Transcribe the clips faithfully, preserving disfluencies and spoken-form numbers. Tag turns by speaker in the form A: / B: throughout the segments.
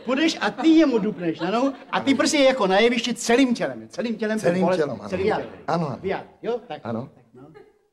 A: půjdeš a ty jemu dupneš na nohu a ty prostě jako na jevišti celým tělem. Celým tělem.
B: Celým
A: bolest,
B: tělem, ano.
A: Celým tělem.
B: Ano, ano.
A: Vyjad, jo? Tak,
B: ano.
A: Tak, no.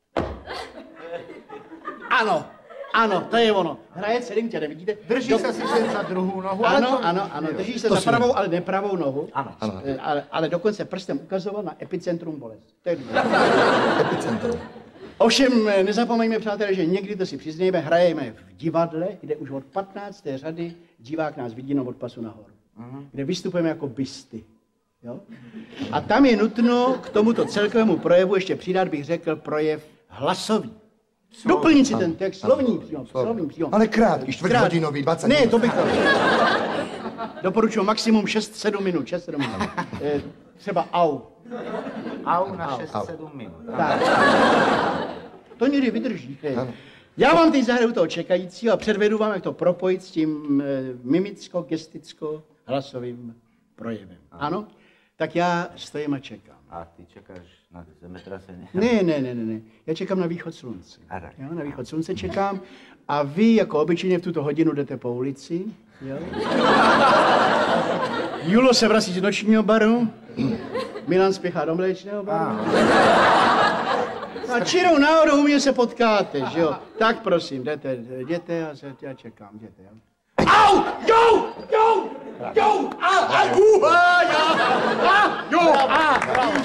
A: Ano, ano, to je ono. Hraje celým tělem, vidíte?
C: Drží Do... se sice za druhou nohu,
A: ano,
C: ale to...
A: ano, ano, drží se
B: to
A: za
B: si...
A: pravou, ale nepravou nohu.
C: Ano.
B: ano.
A: Ale, ale dokonce prstem ukazoval na epicentrum bolesti. To je
B: Epicentrum.
A: Ovšem, nezapomeňme, přátelé, že někdy to si přiznejme, hrajeme v divadle, kde už od patnácté řady divák nás vidí od pasu nahoru. Uh-huh. Kde vystupujeme jako bysty. Jo? A tam je nutno k tomuto celkovému projevu ještě přidat, bych řekl, projev hlasový. Doplnit si ten text, slovní přímo, slovní přímo.
B: Ale krátký, čtvrthodinový, dvacet
A: Ne,
B: minut.
A: to bych to... Doporučuji maximum šest sedm minut, šest sedm minut. E, třeba au.
C: Au na šest sedm minut.
A: Tak. To někdy vydrží. Já vám teď zahraju toho čekajícího a předvedu vám, jak to propojit s tím e, mimicko-gesticko-hlasovým projevem. Ano? Tak já stojím a čekám.
C: A ty čekáš na zemetrasení?
A: Ne, ne, ne, ne, ne. Já čekám na východ slunce. Jo, na východ slunce čekám a vy jako obyčejně v tuto hodinu jdete po ulici. Jo? Julo se vrací z nočního baru, Milan spěchá do mléčného baru. A čirou náhodou u mě se potkáte, že jo? Tak prosím, jdete, jděte a se, já čekám, jděte, jo? Au! Jo! Jo! Jo! A! A! U! A! Ja! A! Jo! A!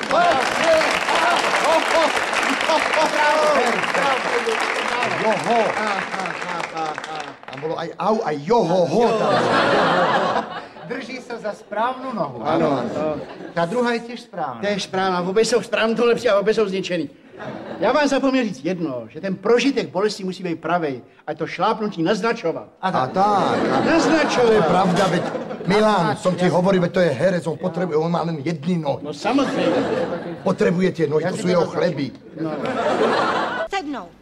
B: Joho. Tam bylo aj au, aj joho, ho tam.
C: Drží se za správnou nohu.
B: Ano, ano.
C: Ta druhá je těž správná.
A: To je správná, obě jsou správný, to lepší a obě jsou zničený. Já vám zapomněl říct jedno, že ten prožitek bolesti musí být pravej, a to šlápnutí naznačovat.
B: A tak. A
A: naznačovat.
B: to je pravda, veď Milan, som ti hovoril, veď to je herec, on potrebuje, on má len jedny nohy.
A: No samozřejmě.
B: Potrebuje tie nohy, to sú jeho chleby.
D: No. Sednout.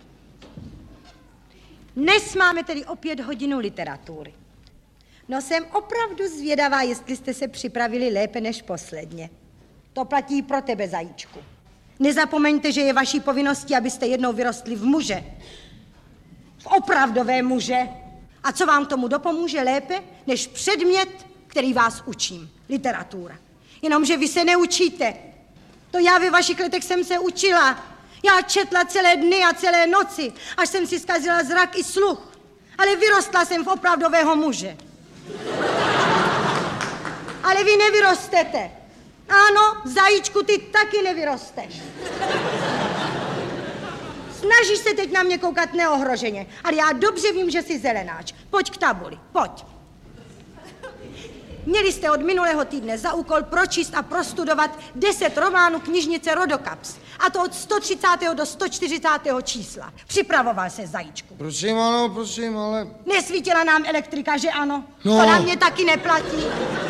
D: Dnes máme tedy opět hodinu literatury. No jsem opravdu zvědavá, jestli jste se připravili lépe než posledně. To platí pro tebe, zajíčku. Nezapomeňte, že je vaší povinností, abyste jednou vyrostli v muže. V opravdové muže. A co vám k tomu dopomůže lépe, než předmět, který vás učím. Literatura. Jenomže vy se neučíte. To já ve vašich letech jsem se učila. Já četla celé dny a celé noci, až jsem si zkazila zrak i sluch. Ale vyrostla jsem v opravdového muže. Ale vy nevyrostete. Ano, zajíčku, ty taky nevyrosteš. Snažíš se teď na mě koukat neohroženě, ale já dobře vím, že jsi zelenáč. Pojď k tabuli, pojď. Měli jste od minulého týdne za úkol pročíst a prostudovat deset románů knižnice Rodokaps. A to od sto třicátého do sto čtyřicátého čísla. Připravoval se, zajíčku.
B: Prosím, ano, prosím, ale...
D: Nesvítila nám elektrika, že ano?
B: No.
D: To na mě taky neplatí.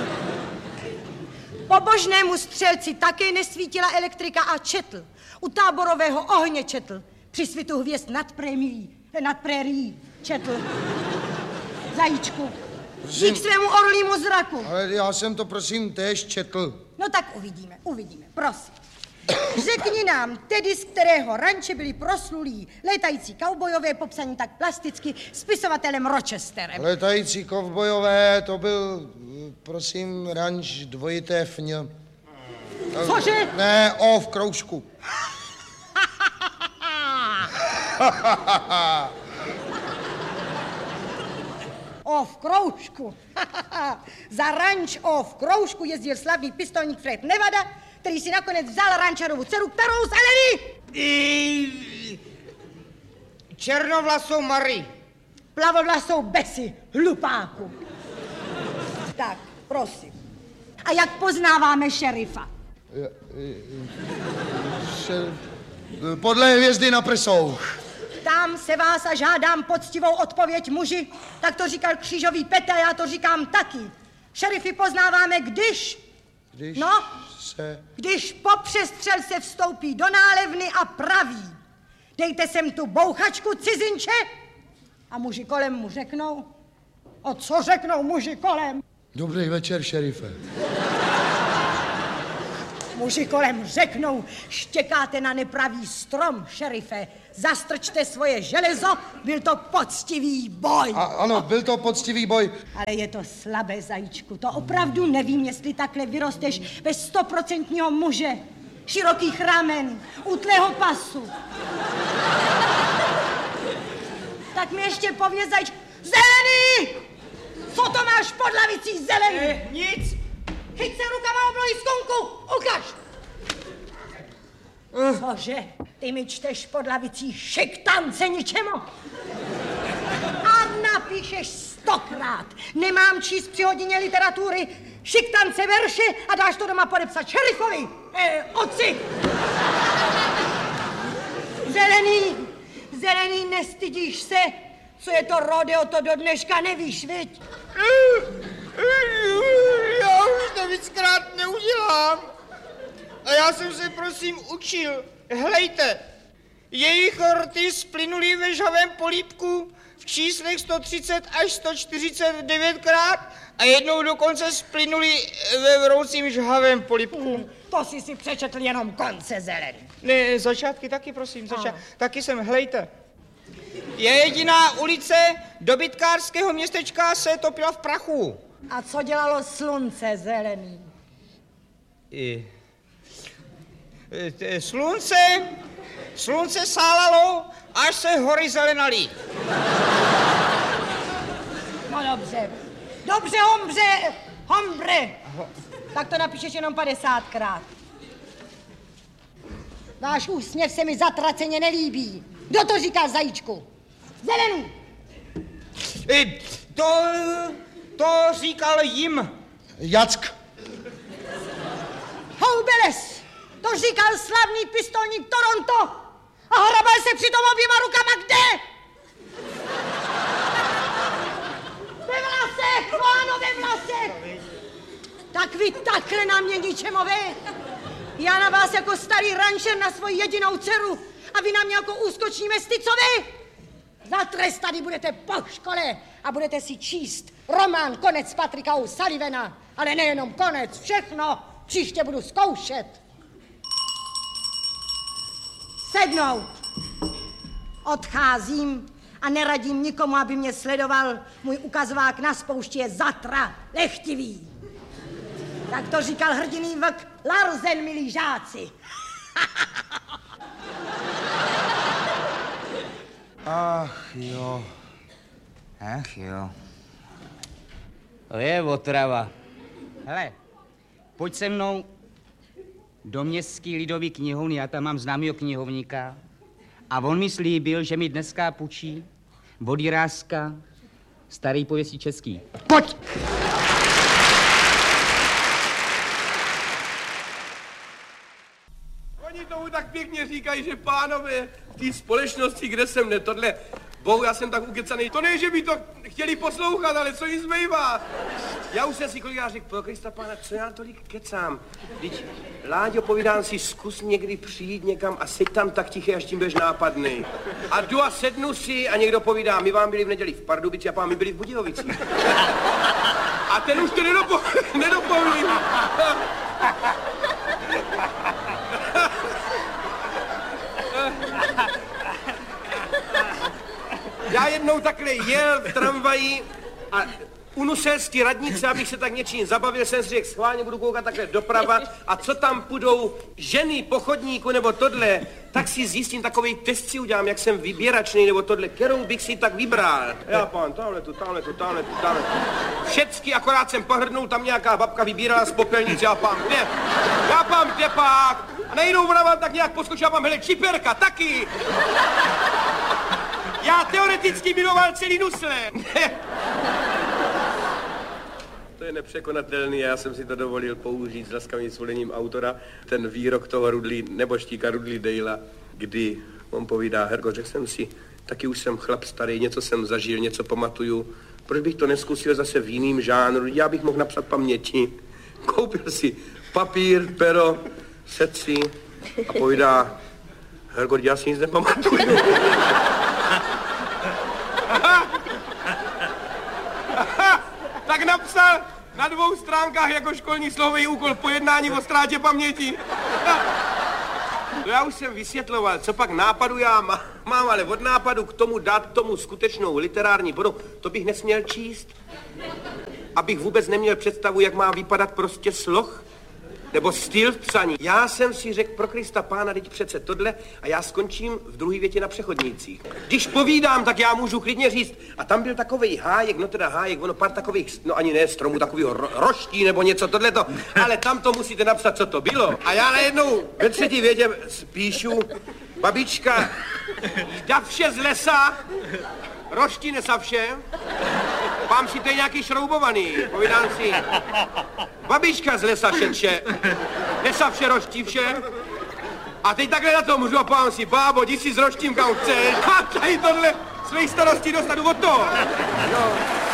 D: Pobožnému střelci také nesvítila elektrika a četl. U táborového ohně četl. Při svitu hvězd nad prémií, nad prérií četl. Zajíčku. Dík svému orlímu zraku.
B: Ale já jsem to, prosím, též četl.
D: No tak uvidíme, uvidíme, prosím. Řekni nám tedy, z kterého ranče byli proslulí létající kaubojové, popsaní tak plasticky spisovatelem Rochesterem.
B: Letající kovbojové, to byl, prosím, ranč dvojité fň.
D: Cože?
B: Ne, o, v kroužku.
D: O v kroužku. Za ranč O v kroužku jezdil slavný pistolník Fred Nevada, který si nakonec vzal rančarovu dceru, kterou zelený.
E: Černovlasou Marie.
D: Plavovlasou Bessie, hlupáku. Tak, prosím. A jak poznáváme šerifa?
B: Podle hvězdy na prsou.
D: Tam se vás a žádám poctivou odpověď, muži. Tak to říkal křížový Petr, já to říkám taky. Šerify poznáváme, když...
B: Když
D: no,
B: se...
D: Když po přestřelce vstoupí do nálevny a praví. Dejte sem tu bouchačku, cizinče. A muži kolem mu řeknou. O co řeknou muži kolem?
B: Dobrý večer, šerife.
D: Muži kolem řeknou, štěkáte na nepravý strom, šerife. Zastrčte svoje železo, byl to poctivý boj.
B: A, ano, byl to poctivý boj.
D: Ale je to slabé, zajíčku. To opravdu nevím, jestli takhle vyrosteš bez stoprocentního muže. Širokých ramen, útlého pasu. Tak mi ještě pověz, zajíčku. Zelený! Co to máš pod lavicí, zelený?
E: E, nic.
D: Chyť se rukama oblohy skunku, ukaž! Cože? Ty mi čteš pod lavicí šiktance ničemu? A napíšeš stokrát. Nemám číst při hodině literatury šiktance verše a dáš to doma podepsat šerifovi. E, otci! Zelený, zelený, nestydíš se? Co je to rodeo, to do dneška nevíš, viď?
E: Já už to víckrát neudělám. A já jsem se prosím učil. Hlejte, jejich rty splynuly ve žhavém polípku v číslech sto třicet až sto čtyřicet devětkrát a jednou dokonce splynuly ve vroucím žhavém polípku.
D: Hmm, to jsi si přečetl jenom konce, zelený.
E: Ne, začátky taky, prosím, začát... taky jsem, hlejte. Je jediná ulice dobytkářského městečka se topila v prachu.
D: A co dělalo slunce, zelený?
E: I... E, slunce, slunce sálalo, až se hory zelenaly.
D: No dobře, dobře, hombře, hombre. Tak to napíšeš jenom padesátkrát. Váš úsměv se mi zatraceně nelíbí. Kdo to říká, zajíčku? Zelený!
E: E, to, to říkal jim.
B: Jack.
D: Houbeles! To říkal slavný pistolník Toronto! A hrabal se přitom oběma rukama kde? Ve vlasech, ano, ve vlasech! Tak vy takhle na mě ničemové? Já na vás jako starý rančer na svoji jedinou dceru a vy na mě jako úskoční mesticovi? Zatrestaný budete po škole a budete si číst román Konec Patrika O'Sullivana. Ale nejenom konec, všechno. Příště budu zkoušet. Sednout. Odcházím a neradím nikomu, aby mě sledoval. Můj ukazovák na spoušti je zatra lechtivý. Tak to říkal hrdiný vlk Larsen, milí žáci.
F: Ach jo. Ach jo. To je otrava. Hele, pojď se mnou do městský lidový knihovny, já tam mám známýho knihovníka. A on mi slíbil, že mi dneska půjčí od Jiráska starý pověstí český. Pojď!
G: Oni tomu tak pěkně říkají, že pánové v té společnosti, kde jsem ne, tohle, bohu, já jsem tak ukecaný. To ne, že by to chtěli poslouchat, ale co jim zbývá. Já už jsem si kolikrát řekl, pro Krista pána, co já tolik kecám. Vždyť, Láďo, povídám si, zkus někdy přijít někam a seď tam tak tiché, až tím budeš nápadnej. A jdu a sednu si a někdo povídá, my vám byli v neděli v Pardubici a pán, my byli v Budějovicích. A ten už to nedopo, nedopoví. Já jednou takhle jel v tramvaji a unusel z té radnice, abych se tak něčím zabavil, jsem si řekl, schválně budu koukat takhle doprava a co tam půjdou ženy po chodníku nebo tohle, tak si zjistím, takovej test si udělám, jak jsem vyběračný nebo tohle, kterou bych si tak vybral. Já pán, tamhle tu, tamhle tu, tamhle tu, tamhle tu. Všecky, akorát jsem pohrdnul, tam nějaká babka vybírala z popelnice, já pán, kde? Já pán, kde pak? A najednou ona vám tak nějak poskočila, pán, hele, čiperka, taky. Já teoreticky miloval celý nusle. To je nepřekonatelný, já jsem si to dovolil použít s laskavým svolením autora, ten výrok toho Rudley, neboštíka Rudley Dale, kdy on povídá, Herko, řekl jsem si, taky už jsem chlap starý, něco jsem zažil, něco pamatuju, proč bych to neskusil zase v jiným žánru, já bych mohl napsat paměti. Koupil si papír, pero, sedl si a povídá, Herko, já si nic nepamatuju. Tak napsal Na dvou stránkách jako školní slovový úkol pojednání o ztrátě paměti. To já už jsem vysvětloval, co pak nápadu já má, mám, ale od nápadu k tomu dát tomu skutečnou literární podobu, to bych nesměl číst. Abych vůbec neměl představu, jak má vypadat prostě sloh. Nebo styl v psaní. Já jsem si řekl, pro Krista pána, teď přece tohle a já skončím v druhé větě na přechodnících. Když povídám, tak já můžu klidně říct, a tam byl takovej hájek, no teda hájek, ono pár takových, no ani ne stromů, takovýho ro- roští nebo něco tohleto, ale tam to musíte napsat, co to bylo. A já najednou ve třetí větě píšu, babička, davše z lesa, roští nesavše, vám si to je nějaký šroubovaný, povídám si. Babička z lesa šetře, nesavše roští vše. A teď takhle na to můžu a povám si, bábo, jdi si s roštím kam chceš. A tady tohle svých starostí dostanu od toho. No.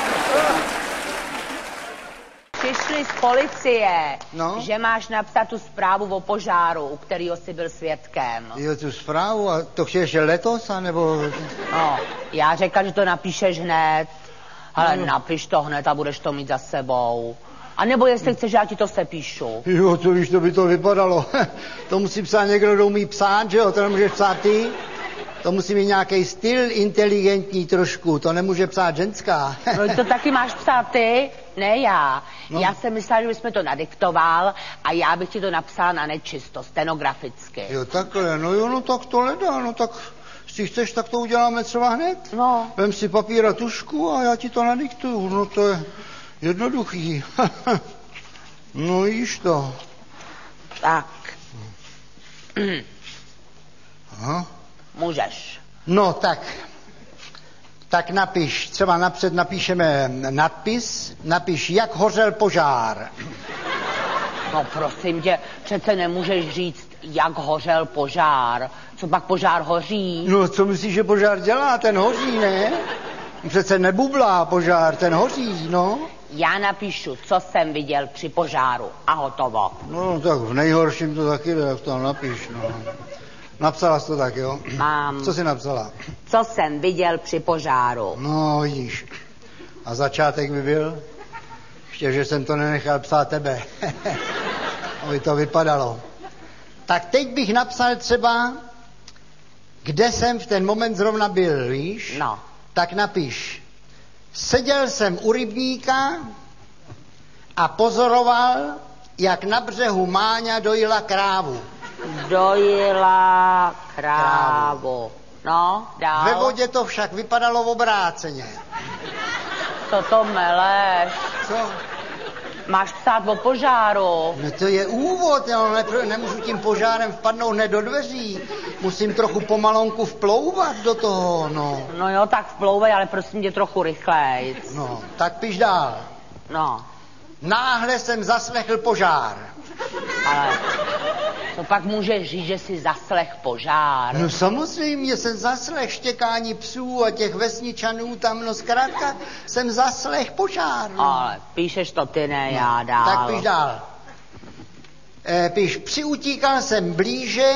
H: Přišli z policie,
C: No?
H: že máš napsat tu zprávu o požáru, u kterého jsi byl svědkem.
C: Jo, tu zprávu, a to chceš letos, anebo...
H: No, já řekla, že to napíšeš hned, ale no. Napiš to hned a budeš to mít za sebou. A nebo jestli chceš, já ti to sepíšu.
C: Jo, co víš, to by to vypadalo. To musí psát někdo, kdo umí psát, že jo, to nemůžeš psát ty. To musí mít nějaký styl inteligentní trošku, to nemůže psát ženská.
H: No to taky máš psát ty, ne já. No. Já jsem myslela, že bys mi to nadiktoval a já bych ti to napsala na nečisto, stenograficky.
C: Jo, takhle, no jo, no tak to ledá, no tak... Jestli chceš, tak to uděláme třeba hned.
H: No.
C: Vem si papír a tušku a já ti to nadiktuju. No to je jednoduchý. No jíš to.
H: Tak.
C: Aha.
H: Můžeš.
C: No tak. Tak napiš, třeba napřed napíšeme nadpis, napiš, jak hořel požár.
H: No prosím tě, přece nemůžeš říct, jak hořel požár. Co pak požár hoří?
C: No co myslíš, že požár dělá? Ten hoří, ne? Přece nebublá požár, ten hoří, no.
H: Já napíšu, co jsem viděl při požáru a hotovo.
C: No tak v nejhorším to taky jde, jak to tam napiš, no. Napsala jsi to tak, jo?
H: Mám.
C: Co jsi napsala?
H: Co jsem viděl při požáru.
C: No, vidíš. A začátek by byl? Ještě, že jsem to nenechal psát tebe. Aby to vypadalo. Tak teď bych napsal třeba, kde jsem v ten moment zrovna byl, víš?
H: No.
C: Tak napiš. Seděl jsem u rybníka a pozoroval, jak na břehu Máňa dojila krávu.
H: Dojila krávu. No, dál.
C: Ve vodě to však vypadalo obráceně.
H: Co to meleš?
C: Co?
H: Máš psát o požáru.
C: No to je úvod, já ne, nemůžu tím požárem vpadnout hned do dveří. Musím trochu pomalonku vplouvat do toho, no.
H: No jo, tak vplouvej, ale prosím tě trochu rychlejc.
C: No, tak piš dál.
H: No.
C: Náhle jsem zaslechl požár.
H: Ale to pak můžeš říct, že jsi zaslech požár.
C: No samozřejmě jsem zaslech štěkání psů a těch vesničanů tam, no zkrátka jsem zaslech požár. No.
H: Ale píšeš to ty, ne
C: no,
H: já dál.
C: Tak piš dál. E, piš, přiutíkal jsem blíže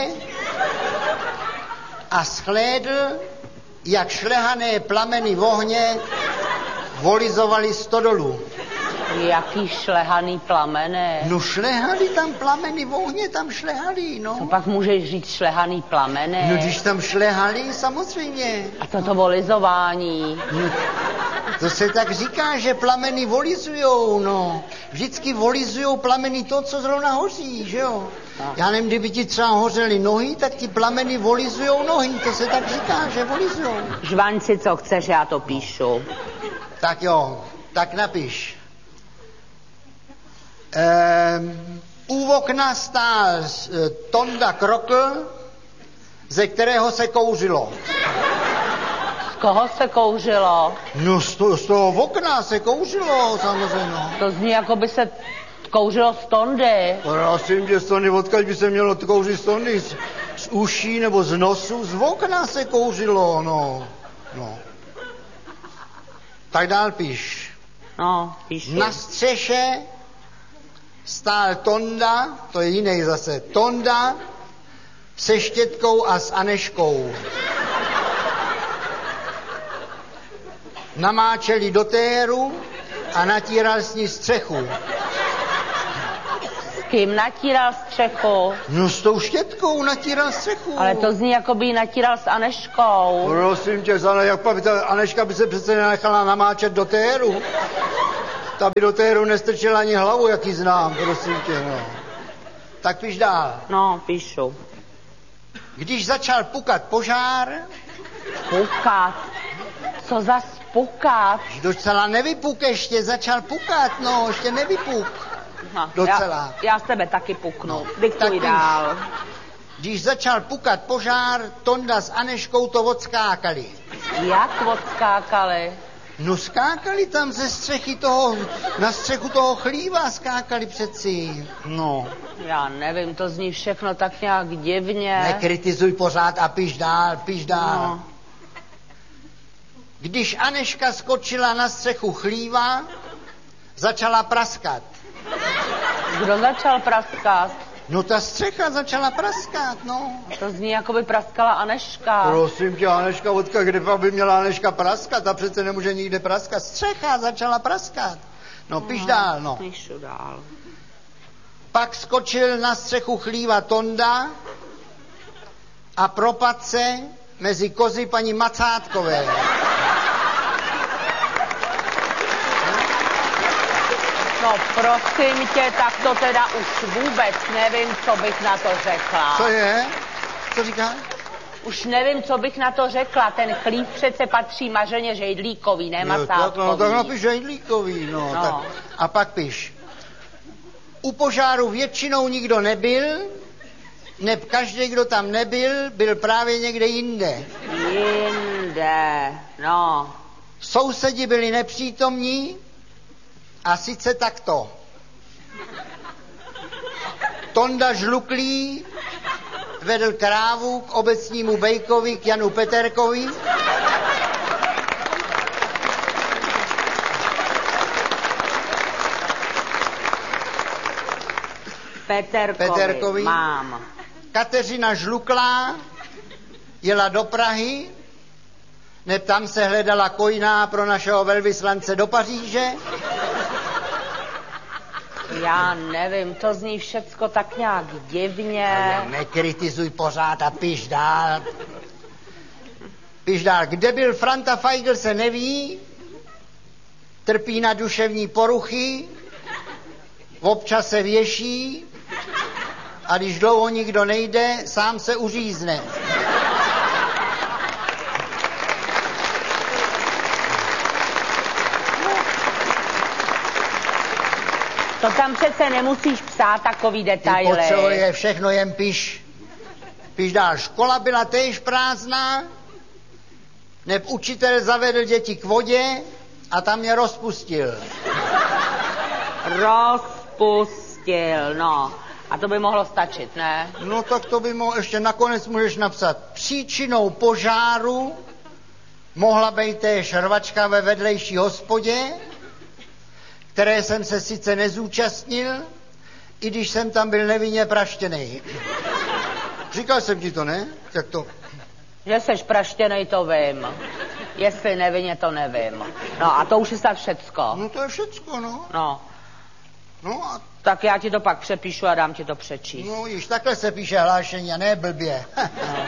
C: a shlédl, jak šlehané plameny v ohně volizovali stodolu.
H: Jaký šlehaný plameny?
C: No šlehali tam plameny v ohně, tam šlehali, no.
H: Co pak můžeš říct šlehaný plameny?
C: No když tam šlehali, samozřejmě.
H: A co to volizování?
C: No, to se tak říká, že plameny volizujou, no. Vždycky volizujou plameny to, co zrovna hoří, že jo. No. Já nevím, kdyby ti třeba hořely nohy, tak ti plameny volizujou nohy, to se tak říká, že volizujou.
H: Žvaň si, co chceš, já to píšu.
C: Tak jo, tak napiš. Ehm, u okna stál e, Tonda Krokl, ze kterého se kouřilo.
H: Z koho se kouřilo?
C: No z, to, z toho okna se kouřilo, samozřejmě.
H: To zní, jako by se kouřilo z Tondy.
C: Prosím tě, z Tondy, odkud by se mělo kouřit z Tondy? Z, z uší nebo z nosu? Z okna se kouřilo, no. no. Tak dál píš.
H: No, píšu.
C: Na střeše stál Tonda, to je jiný zase, Tonda se Štětkou a s Aneškou. Namáčeli do téru a natíral s ní střechu.
H: S kým natíral střechu?
C: No s tou štětkou natíral střechu.
H: Ale to zní, jako by ji natíral s Aneškou.
C: Prosím tě, Zana, jak by ta Aneška by se přece nenechala namáčet do téru. Ta by do téru nestrčila ani hlavu, jak ji znám, prosím tě, no. Tak píš dál.
H: No, píšu.
C: Když začal pukat požár...
H: Pukat? Co za pukat?
C: Docela nevypuk ještě, začal pukat, no, ještě nevypuk.
H: No,
C: docela.
H: Já, já z tebe taky puknu, diktuj dál.
C: Když začal pukat požár, Tonda s Aneškou to odskákali.
H: Jak odskákali?
C: No skákali tam ze střechy toho, na střechu toho chlíva skákali přeci, no.
H: Já nevím, to zní všechno tak nějak divně.
C: Nekritizuj pořád a píš dál, píš dál.
H: No.
C: Když Aneška skočila na střechu chlíva, začala praskat.
H: Kdo začal praskat?
C: No ta střecha začala praskat, no.
H: To zní, jako by praskala Aneška.
C: Prosím tě, Aneška, odkud, kde by měla Aneška praskat? Ta přece nemůže nikde praskat. Střecha začala praskat. No, píš dál, no.
H: Píšu dál.
C: Pak skočil na střechu chlíva Tonda a propadl se mezi kozy paní Macátkové.
H: No prosím tě, tak to teda už vůbec nevím, co bych na to řekla.
C: Co je? Co říká?
H: Už nevím, co bych na to řekla. Ten chlív přece patří Mařeně Žejdlíkový, ne Macátkový.
C: No tak napiš Žejdlíkový, no.
H: no.
C: Tak. A pak píš. U požáru většinou nikdo nebyl, neb každý, kdo tam nebyl, byl právě někde jinde.
H: Jinde, no.
C: Sousedi byli nepřítomní a sice takto. Tonda Žluklý vedl krávu k obecnímu bejkovi, k Janu Peterkovi.
H: Peterkovi,
C: Peterkovi.
H: mám.
C: Kateřina Žluklá jela do Prahy, neb tam se hledala kojná pro našeho velvyslance do Paříže.
H: Já nevím, to zní všecko tak nějak divně.
C: Ne, nekritizuj pořád a píš dál. Píš dál. Kde byl Franta Feigl, se neví, trpí na duševní poruchy, občas se věší a když dlouho nikdo nejde, sám se uřízne.
H: To tam přece nemusíš psát takový detaily.
C: Ty potřebuje všechno, jen píš. Píš dál. Škola byla též prázdná, neb učitel zavedl děti k vodě a tam je rozpustil.
H: Rozpustil, no. A to by mohlo stačit, ne?
C: No tak to by mohlo, ještě nakonec můžeš napsat. Příčinou požáru mohla být též rvačka ve vedlejší hospodě, které jsem se sice nezúčastnil, i když jsem tam byl nevinně praštěnej. Říkal jsem ti to, ne? Jak to?
H: Že seš praštěnej, to vím. Jestli nevinně, to nevím. No a to už je snad všecko.
C: No to je všecko, no.
H: No.
C: No a...
H: Tak já ti to pak přepíšu a dám ti to přečíst.
C: No již takhle se píše hlášení a ne blbě.
H: No.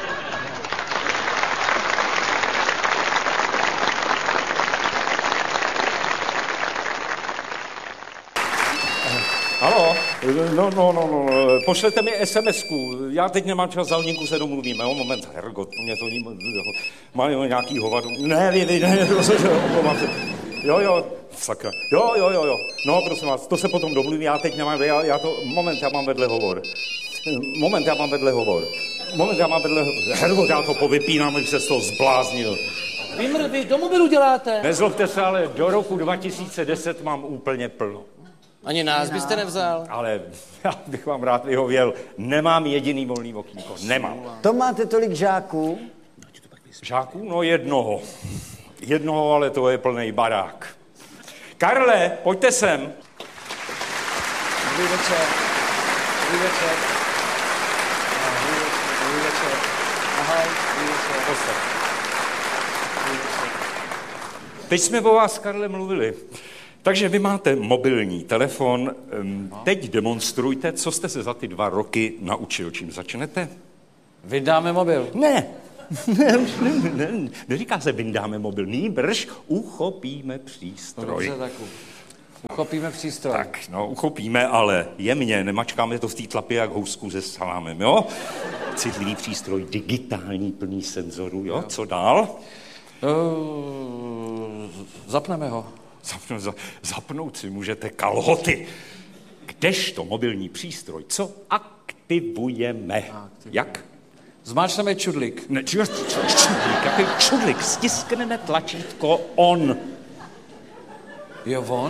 I: Halo, no, no, no, no, pošlete mi es em esku, já teď nemám čas, za hodinku se domluvíme, jo, moment, hergot, mě to má nějaký hovado, ne, ne, ne, ne, omlouvám se, jo, jo, sakra, jo, jo, jo, jo, no, prosím vás, to se potom domluvím, já teď nemám, já, já to, moment, já mám vedle hovor, moment, já mám vedle hovor, moment, já mám vedle hovor, hergot, já to povypínám, abych se z toho zbláznil.
J: Vymr, vy do mobilu děláte?
I: Nezlobte se, ale do roku dva tisíce deset mám úplně plno.
J: Ani nás byste nevzal.
I: Ale já bych vám rád vyhověl, nemám jediný volný okýnko, nemám.
K: To máte tolik žáků?
I: Žáků? No jednoho. Jednoho, ale to je plnej barák. Karle, pojďte sem.
J: Dobrý večer. Dobrý večer. Dobrý večer. Ahoj, dobrý večer.
I: Teď jsme o vás, Karle, mluvili. Takže vy máte mobilní telefon, teď demonstrujte, co jste se za ty dva roky naučil. Čím začnete?
J: Vydáme mobil.
I: Ne, ne, ne, ne, neříká se vyndáme mobil, nýbrž uchopíme přístroj.
J: Dobře, tak uchopíme přístroj.
I: Tak, no, uchopíme, ale jemně, nemačkáme to v té tlapě jak housku se salámem, jo? Citlivý přístroj, digitální, plný senzorů, jo? Co dál?
J: Uh, zapneme ho.
I: Zapnout, zapnout si můžete kalhoty. Kdežto mobilní přístroj, co aktivujeme? Jak?
J: Zmáčkneme čudlik.
I: Ne, čudlik, jaký čudlik? Stiskneme tlačítko on.
J: Jo, on?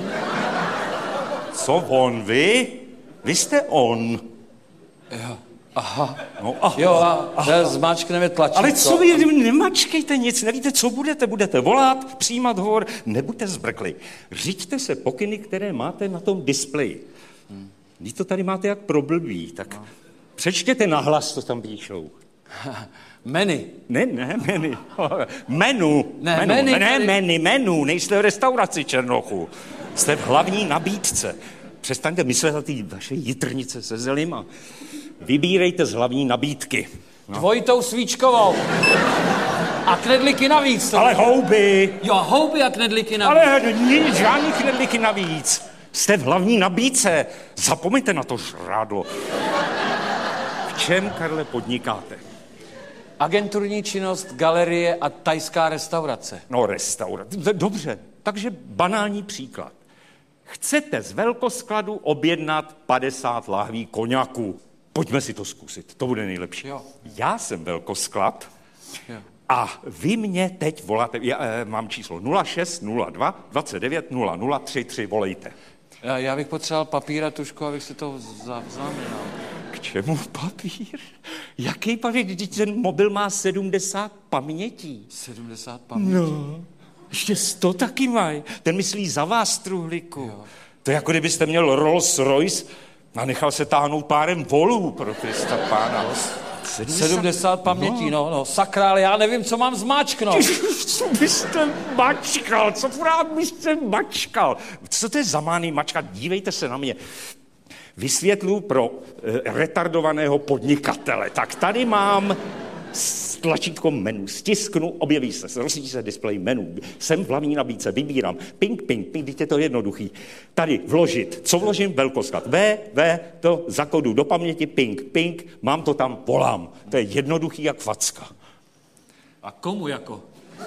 I: Co on, vy? Vy jste on.
J: Jo, aha.
I: No, aha.
J: Jo, a aha. Zmáčkneme tlačítko.
I: Ale co vy, nemačkejte nic, nevíte, co budete, budete volat, přijímat hovor, nebuďte zbrkli. Řiďte se pokyny, které máte na tom displeji. Hmm. Když to tady máte jak pro blbý, tak no. Přečtěte nahlas, co tam píšou.
J: Menu.
I: Ne, ne, menu. Menu.
J: Ne,
I: menu.
J: menu.
I: Ne, menu, menu. Nejste v restauraci, Černochu. Jste v hlavní nabídce. Přestaňte myslet na ty vaše jitrnice se zelima. Vybírejte z hlavní nabídky.
J: No. Dvojitou svíčkovou. A knedlíky navíc. To...
I: Ale houby.
J: Jo, houby a knedlíky navíc.
I: Ale nic, žádný knedlíky navíc. Jste v hlavní nabídce. Zapomeňte na to žrádlo. V čem, Karle, podnikáte?
J: Agenturní činnost, galerie a thajská restaurace.
I: No, restaurace. Dobře, takže banální příklad. Chcete z velkoskladu objednat padesát lahví koňaku. Pojďme si to zkusit, to bude nejlepší.
J: Jo.
I: Já jsem velkosklad
J: jo.
I: A vy mě teď voláte, já eh, mám číslo nula šest nula dva dvacet devět nula nula třicet tři, volejte.
J: Já, já bych potřeboval papír a tušku, abych si to zaznamenal.
I: K čemu papír? Jaký papír? Když ten mobil má sedmdesát pamětí.
J: sedmdesát pamětí?
I: No, ještě sto taky mají. Ten myslí za vás, truhlíku. Jo. To je jako kdybyste měl Rolls Royce a nechal se táhnout párem volů, pro Krista pána.
J: sedmdesát, sedmdesát pamětí, no, no, sakra, ale já nevím, co mám zmáčknout.
I: Co byste mačkal? Co pořád byste mačkal? Co to je za mány mačkat? Dívejte se na mě. Vysvětlu pro e, retardovaného podnikatele. Tak tady mám tlačítko menu. Stisknu, objeví se, rozsvítí se displej menu. Jsem v hlavní nabídce, vybírám. Ping, ping, ping, teď je to jednoduchý. Tady vložit. Co vložím? Velkosklad. V, V, to zakodu do paměti, ping, ping, mám to tam, volám. To je jednoduchý jak facka.
J: A komu jako?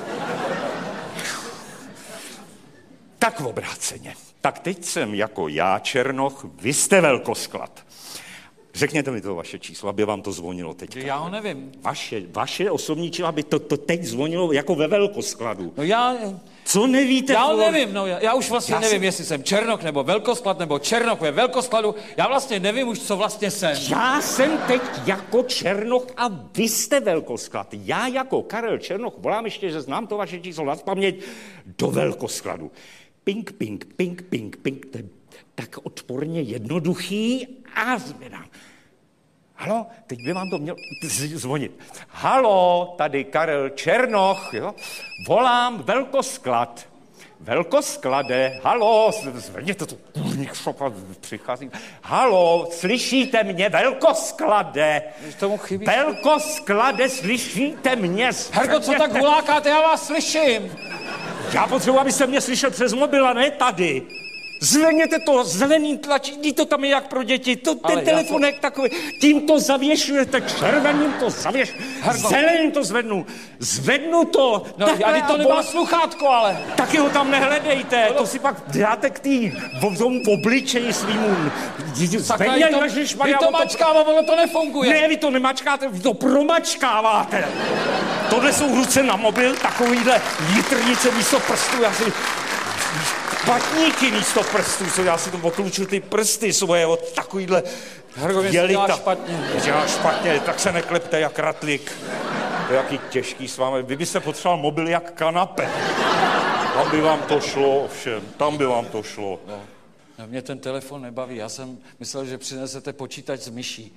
I: Tak obráceně. Tak teď jsem jako já, Černoch, vy jste velkosklad. Řekněte mi to vaše číslo, aby vám to zvonilo teď.
J: Já ho nevím.
I: Vaše, vaše osobní číslo, aby to, to teď zvonilo jako ve velkoskladu.
J: No já...
I: Co nevíte?
J: Já ho
I: vole?
J: nevím, no já, já už vlastně já nevím, jsem... jestli jsem Černoch nebo velkosklad, nebo Černoch ve velkoskladu. Já vlastně nevím už, co vlastně jsem.
I: Já jsem teď jako Černoch a vy jste velkosklad. Já jako Karel Černoch, volám ještě, že znám to vaše číslo na paměť, do velkoskladu. Ping, ping, ping, ping, ping, to je tak odporně jednoduchý a zvedám. Halo, teď by vám to měl zvonit. Halo, tady Karel Černoch, jo? Volám velkosklad. Velkosklade, halo, zvedněte to, kurník šopa, přichází. Halo, slyšíte mě, velkosklade?
J: Tomu chybí.
I: Velkosklade, slyšíte mě?
J: Herko, co tak hulákáte, já vás slyším.
I: Já potřebuji, abyste mě slyšel přes mobil a ne tady. Zvedněte to, zelený tlačítko, to tam je jak pro děti, to, ten telefonek to... takový, tím to zavěšujete, červeným to zavěš, zeleným to zvednu, zvednu to.
J: No, já to nemám sluchátko, ale.
I: Taky ho tam nehledejte, no, to si pak dáte k tý, v tom obličeji svýmu.
J: Zvedně, to, vy to mačkává, ono to nefunguje.
I: Ne, vy to nemačkáte, vy to promačkáváte. Tohle jsou ruce na mobil, takovýhle jitrnice místo prstů, já si... Patníky místo prstů, co já si to oklučil ty prsty svoje od takovýhle
J: dělá špatně.
I: Dělá špatně, tak se neklepte jak ratlík. To je jaký těžký s vámi. Vy byste potřeboval mobil jak kanape. Tam by vám to šlo, ovšem, tam by vám to šlo.
J: No, no, mě ten telefon nebaví, já jsem myslel, že přinesete počítač s myší.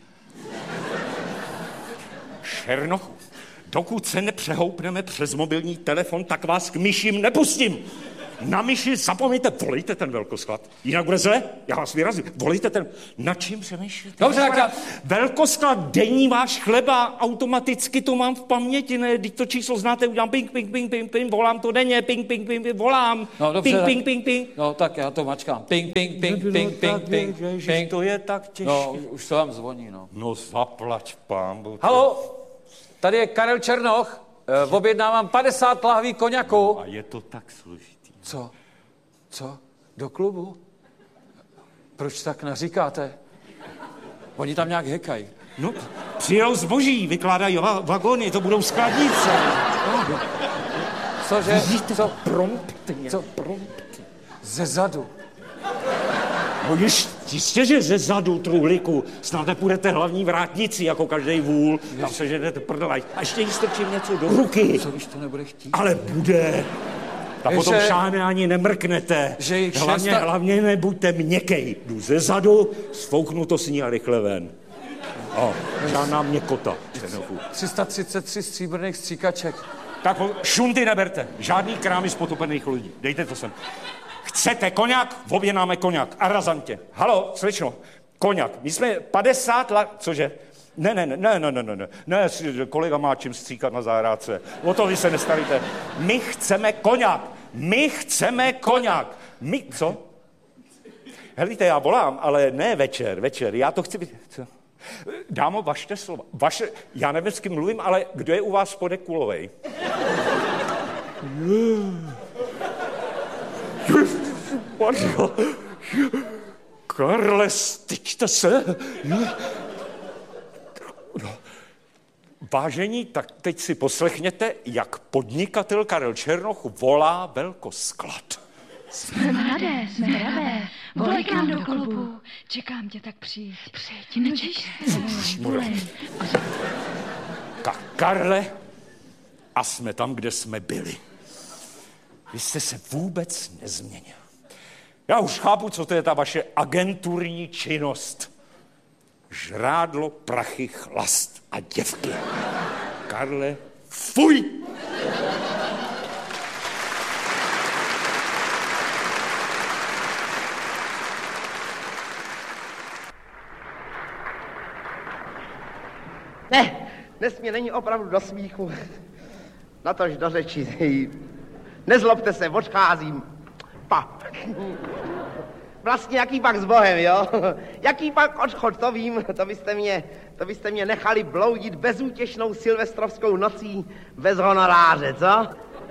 I: Černochu, dokud se nepřehoupneme přes mobilní telefon, tak vás k myším nepustím. Na myši zapomeňte, volejte ten velkosklad. Jinak bude zle, já vás vyrazím. Volejte ten, nad čím přemýšlíte?
J: Dobře, tak já...
I: Velkosklad, denní váš chleba, automaticky to mám v paměti, ne? Když to číslo znáte, udělám ping, ping, ping, ping, ping, volám to denně, ping, ping, ping, ping, volám.
J: No, dobře,
I: ping,
J: tak...
I: ping, ping, ping.
J: No, tak já to mačkám. Ping, ping, ping, ping, ping, ping, ping.
I: To je tak těžké.
J: No, už to vám zvoní, no.
I: No, zaplať pánbu.
J: Halo, tady je Karel Černoch. E, objednávám padesát lahví koněku.
I: A je to tak složitý.
J: Co? Co? Do klubu? Proč tak naříkáte? Oni tam nějak hekají.
I: No, přijedou zboží, vykládají va- vagony, to budou skladnice.
J: Cože?
I: Vidíte,
J: Co?
I: promptně,
J: Co?
I: promptně.
J: Ze zadu.
I: No již, jistě, že ze zadu, truhlíku, snad nepůjdete hlavní vrátnici, jako každej vůl, a přeženete prdlaj. A ještě jí strčím něco do ruky.
J: Co, když to nebude chtít?
I: Ale bude. A potom
J: že,
I: šáhne ani nemrknete.
J: Že jich
I: hlavně,
J: šesta...
I: hlavně nebuďte měkkej. Jdu ze zadu, sfouknu to s ní a rychle ven. O, žádná měkota.
J: tři sta třicet tři stříbrných stříkaček.
I: Tak šunty neberte. Žádný krámy z potopených lodí. Dejte to sem. Chcete koněk? Objednáme koněk. A razantě. Halo, slečno. Koněk. My jsme padesát let... Cože? Ne, ne, ne, ne, ne, ne, ne, ne, kolega má čím stříkat na zahrádce. O to vy se nestavíte. My chceme koněk. My chceme koněk. My, co? Helíte, já volám, ale ne večer, večer. Já to chci být... Co? Dámo, vašte slova. Vaše, já nevím, s kým mluvím, ale kdo je u vás spodek kulovej? Karle, styčte se. Vážení, tak teď si poslechněte, jak podnikatel Karel Černoch volá velkosklad.
L: Jsme mladé, jsme hravé, volej k nám do klubu. Čekám tě, tak přijď. Přijď, nečekej.
I: Ka- Karle, a jsme tam, kde jsme byli. Vy jste se vůbec nezměnil. Já už chápu, co to je ta vaše agenturní činnost. Žrádlo, prachy, chlast a děvky. Karle, fuj!
M: Ne, dnes mě není opravdu do smíchu. Natož do řeči. Nezlobte se, odcházím. Pap. Vlastně jaký pak s Bohem, jo? Jaký pak odchod, to vím, to byste mě, to byste mě nechali bloudit bezútěšnou silvestrovskou nocí bez honoráře, co?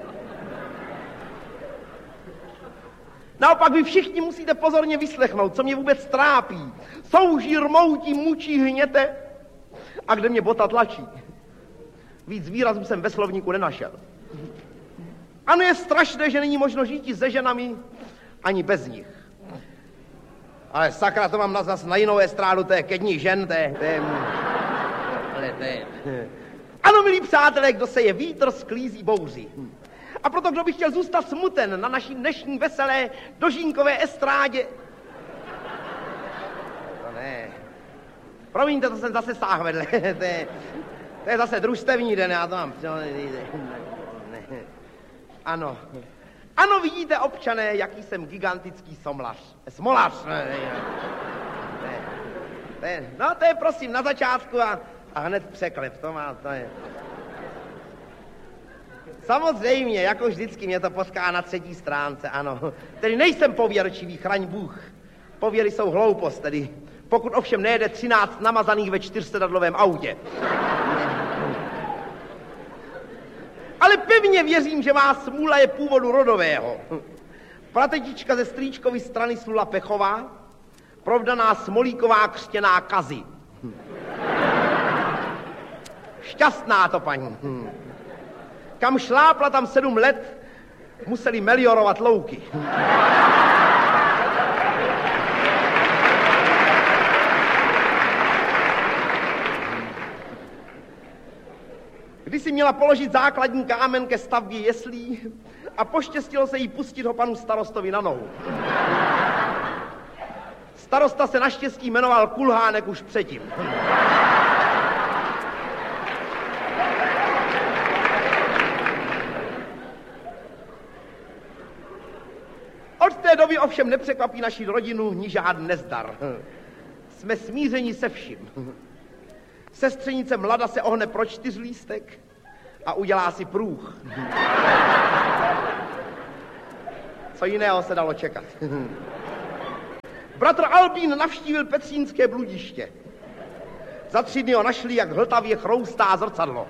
M: Naopak vy všichni musíte pozorně vyslechnout, co mě vůbec trápí. Souží, rmoutí, mučí, hněte. A kde mě bota tlačí? Víc výrazů jsem ve slovníku nenašel. Ano, je strašné, že není možno žít se ženami ani bez nich. Ale sakra, to mám na, zas na jinou estrádu, to je ke dní žen, to je... To je... Ale to je... Ano, milí přátelé, kdo se je vítr, sklízí bouři. A proto, kdo by chtěl zůstat smuten na naší dnešní veselé dožínkové estrádě... To ne... Promiňte, to jsem zase sáhl vedle, to je, to je zase družstevní den, já to mám... Ano, ano, vidíte, občané, jaký jsem gigantický somlař, smolař. To je, no, to je prosím na začátku a, a hned překlep, to má, to je... Samozřejmě, jako vždycky mě to potká na třetí stránce, ano. Tedy nejsem pověrčivý, chraň Bůh. Pověry jsou hloupost, tedy... Pokud ovšem nejede třináct namazaných ve čtyřsedadlovém autě. Ale pevně věřím, že má smůla je původu rodového. Pratetička ze strýčkovy strany Slula Pechová, provdaná Smolíková křtěná Kazy. Šťastná to paní. Kam šlápla tam sedm let, museli meliorovat louky. Když si měla položit základní kámen ke stavbě jeslí a poštěstilo se jí pustit ho panu starostovi na nohu. Starosta se naštěstí jmenoval Kulhánek už předtím. Nikdy ovšem nepřekvapí naši rodinu ni žádný nezdar. Jsme smířeni se vším. Sestřenice Mlada se ohne pro čtyřlístek a udělá si průh. Co jiného se dalo čekat. Bratr Albín navštívil Petřínské bludiště. Za tři dny ho našli, jak hltavě chroustá zrcadlo.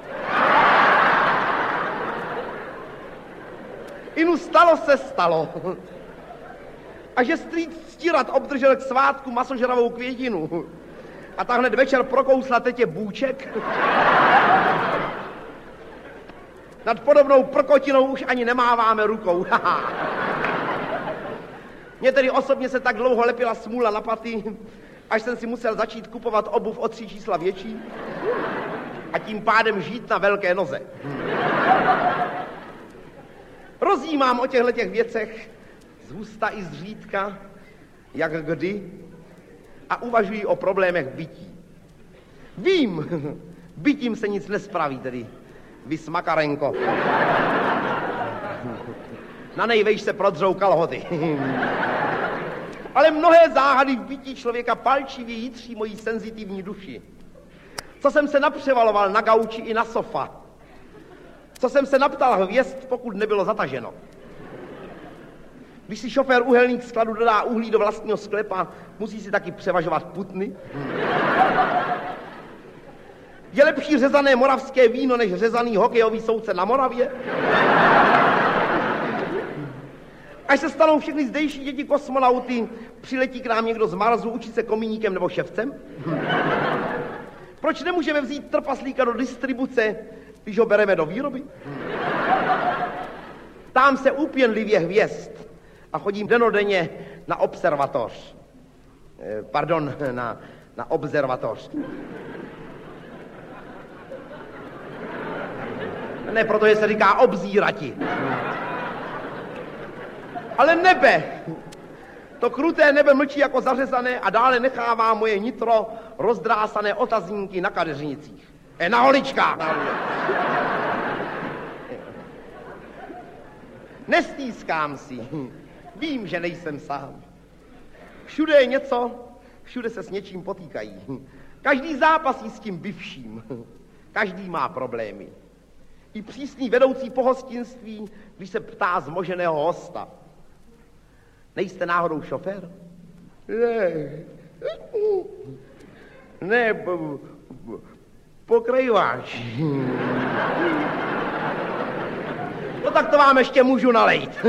M: Inu stalo se stalo. A že strýc Stírat obdržel k svátku masožravou květinu a tak hned večer prokousla tetě bůček. Nad podobnou prkotinou už ani nemáváme rukou. Mně tedy osobně se tak dlouho lepila smůla na paty, až jsem si musel začít kupovat obuv o tři čísla větší a tím pádem žít na velké noze. Rozjímám o těchto těch věcech zhusta i zřídka, jak kdy, a uvažuji o problémech bytí. Vím, bytím se nic nespraví, tedy vys Makarenko. Na nejvejš se prodřou kalhoty. Ale mnohé záhady v bytí člověka palčivě jitří mojí senzitivní duši. Co jsem se napřevaloval na gauči i na sofa. Co jsem se naptal hvězd, pokud nebylo zataženo. Když si šofér uhelných skladů dodá uhlí do vlastního sklepa, musí si taky převažovat putny. Je lepší řezané moravské víno, než řezaný hokejový soudce na Moravě? Až se stanou všechny zdejší děti kosmonauty, přiletí k nám někdo z Marsu učit se komíníkem nebo ševcem? Proč nemůžeme vzít trpaslíka do distribuce, když ho bereme do výroby? Tam se úpěnlivě hvězd a chodím denodenně na observatoř. Eh, pardon, na, na observatoř. Ne, protože se říká obzírati. Ale nebe, to kruté nebe mlčí jako zařezané a dále nechává moje nitro rozdrásané otazníky na kadeřnicích. E, na holičkách. Nestýskám si. Vím, že nejsem sám. Všude je něco, všude se s něčím potýkají. Každý zápasí s tím bivším. Každý má problémy. I přísný vedoucí pohostinství, když se ptá zmoženého hosta. Nejste náhodou šofér? Ne. Ne, po, po, pokrajováč. No tak to vám ještě můžu nalejt.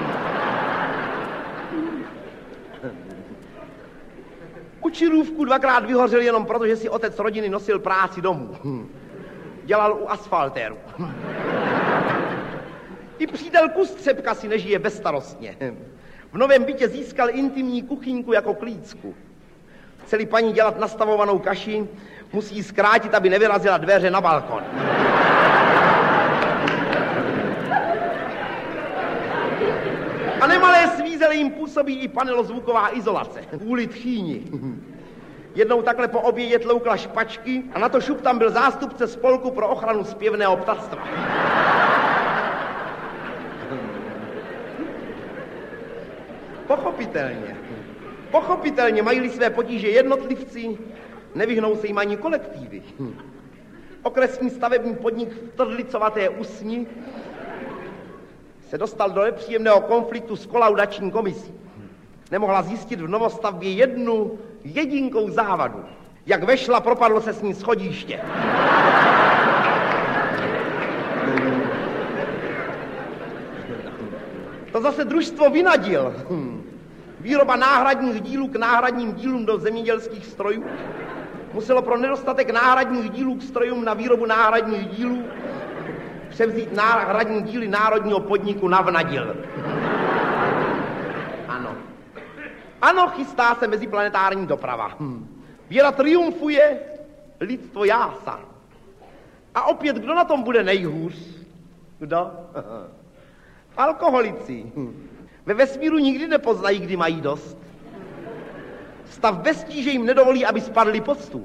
M: Učilůvku dvakrát vyhořel jenom proto, že si otec rodiny nosil práci domů. Dělal u asfaltéru. I přítel Kustřepka si nežije bezstarostně. V novém bytě získal intimní kuchyňku jako klícku. Chce-li paní dělat nastavovanou kaši, musí ji zkrátit, aby nevyrazila dveře na balkon. A nemalé svízele jim působí i panelozvuková izolace. Kvůli tchýni. Jednou takhle po obědě tloukla špačky a na to šup tam byl zástupce spolku pro ochranu zpěvného ptactva. Pochopitelně. Pochopitelně mají-li své potíže jednotlivci, nevyhnou se jim ani kolektivy. Okresní stavební podnik v Trdlicovaté Usni se dostal do nepříjemného konfliktu s kolaudační komisí. Nemohla zjistit v novostavbě jednu jedinkou závadu. Jak vešla, propadlo se s ní schodiště. To zase družstvo vynadil. Výroba náhradních dílů k náhradním dílům do zemědělských strojů muselo pro nedostatek náhradních dílů k strojům na výrobu náhradních dílů převzít náhradní díly národního podniku Navnadil. Ano. Ano, chystá se meziplanetární doprava. Věda triumfuje, lidstvo jásá. A opět, kdo na tom bude nejhůř? Kdo? Alkoholici. Ve vesmíru nikdy nepoznají, kdy mají dost. Stav bez tíže jim nedovolí, aby spadli pod stůl.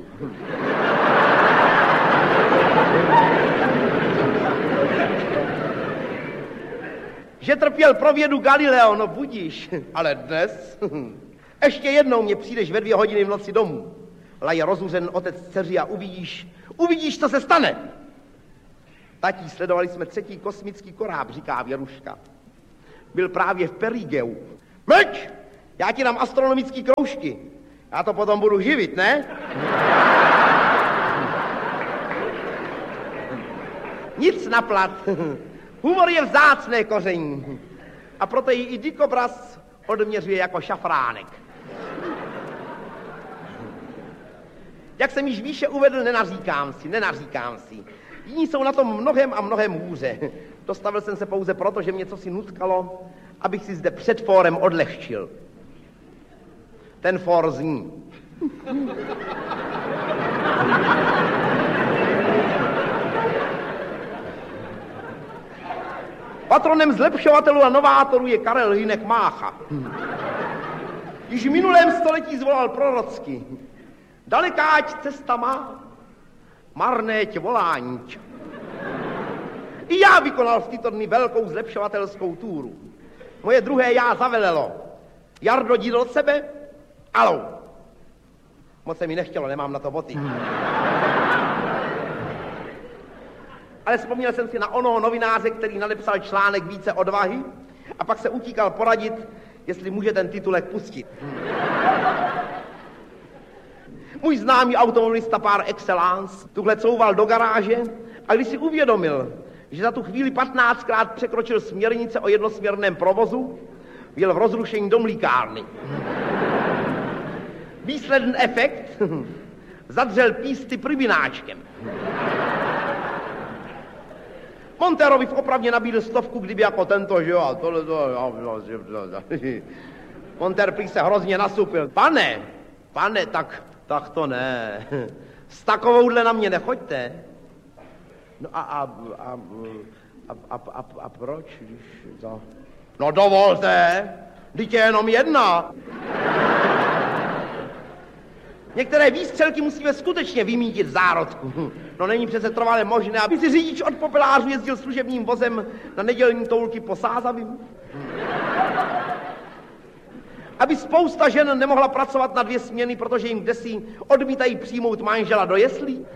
M: že trpěl pro vědu Galileo, no budíš. Ale dnes, ještě jednou mě přijdeš ve dvě hodiny v noci domů. Laje rozuřen otec dceři a uvidíš, uvidíš, co se stane. Tatí, sledovali jsme třetí kosmický koráb, říká Věruška. Byl právě v Perigeu. Mlč! Já ti dám astronomický kroužky. Já to potom budu živit, ne? Nic na plat. Humor je vzácné koření. A proto ji i dikobraz odměřuje jako šafránek. Jak jsem již výše uvedl, nenaříkám si, nenaříkám si. Jiní jsou na tom mnohem a mnohem hůře. Dostavil jsem se pouze proto, že mě cosi nutkalo, abych si zde před fórem odlehčil. Ten fór zní. Patronem zlepšovatelů a novátorů je Karel Hynek Mácha. Již v minulém století zvolal prorocky. Dalekáť cesta má, marné tě voláníč. I já vykonal v tyto dny velkou zlepšovatelskou túru. Moje druhé já zavelelo. Jardo, jdi do sebe? Alou. Moc se mi nechtělo, nemám na to boty. Ale vzpomněl jsem si na onoho novináře, který nadepsal článek Více odvahy a pak se utíkal poradit, jestli může ten titulek pustit. Můj známý automobilista par excellence tuhle couval do garáže a když si uvědomil, že za tu chvíli patnáctkrát překročil směrnice o jednosměrném provozu, jel v rozrušení do mlíkárny. Výsledný efekt zadřel písty pribináčkem. Monterovi v opravně nabídl stovku, kdyby jako tento, že jo, a tohle to... Monter prý se hrozně nasupil. Pane, pane, tak, tak to ne. S takovouhle na mě nechoďte. No a, a, a, a, a, a, a proč, když to... No dovolte, vždyť je jenom jedna. Některé výstřelky musíme skutečně vymítit v zárodku. No není přece trvale možné, aby si řidič od popelářů jezdil služebním vozem na nedělní toulky po Sázavím. Aby spousta žen nemohla pracovat na dvě směny, protože jim kdesi odmítají přijmout manžela do jeslí.